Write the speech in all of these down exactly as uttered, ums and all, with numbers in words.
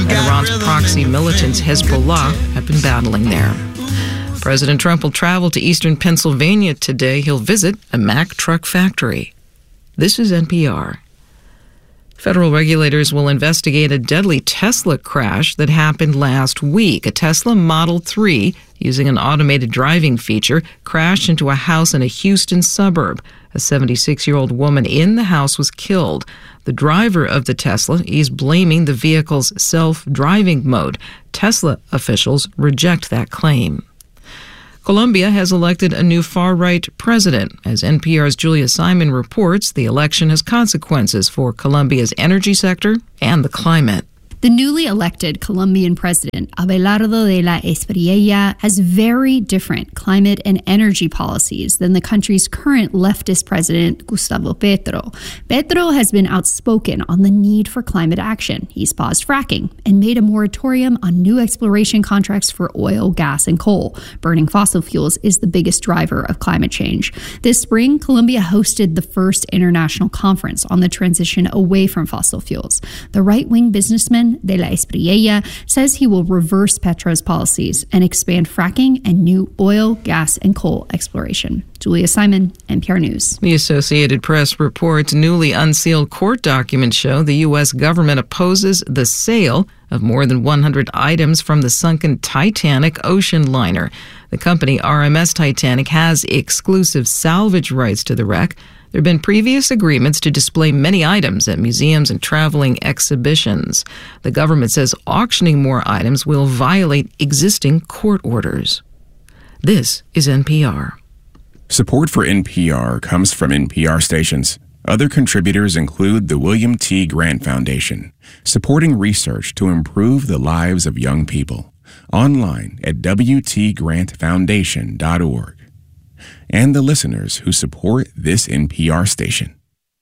and Iran's proxy militants Hezbollah have been battling there. President Trump will travel to eastern Pennsylvania today. He'll visit a Mack truck factory. This is N P R. Federal regulators will investigate a deadly Tesla crash that happened last week. A Tesla Model three, using an automated driving feature, crashed into a house in a Houston suburb. A seventy-six-year-old woman in the house was killed. The driver of the Tesla is blaming the vehicle's self-driving mode. Tesla officials reject that claim. Colombia has elected a new far-right president. As N P R's Julia Simon reports, the election has consequences for Colombia's energy sector and the climate. The newly elected Colombian president, Abelardo de la Espriella, has very different climate and energy policies than the country's current leftist president, Gustavo Petro. Petro has been outspoken on the need for climate action. He's paused fracking and made a moratorium on new exploration contracts for oil, gas, and coal. Burning fossil fuels is the biggest driver of climate change. This spring, Colombia hosted the first international conference on the transition away from fossil fuels. The right-wing businessman de la Espriella says he will reverse Petro's policies and expand fracking and new oil, gas, and coal exploration. Julia Simon, N P R News. The Associated Press reports newly unsealed court documents show the U S government opposes the sale of more than one hundred items from the sunken Titanic ocean liner. The company R M S Titanic has exclusive salvage rights to the wreck. There have been previous agreements to display many items at museums and traveling exhibitions. The government says auctioning more items will violate existing court orders. This is N P R. Support for N P R comes from N P R stations. Other contributors include the William T. Grant Foundation, supporting research to improve the lives of young people. Online at w t grant foundation dot org. And the listeners who support this N P R station.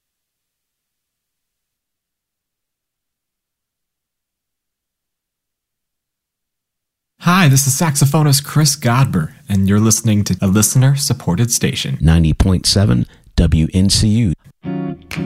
Hi, this is saxophonist Chris Godber, and you're listening to a listener-supported station. ninety point seven W N C U.